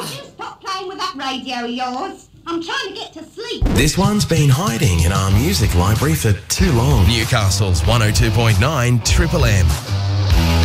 Stop playing with that radio of yours. I'm trying to get to sleep. This one's been hiding in our music library for too long. Newcastle's 102.9 Triple M.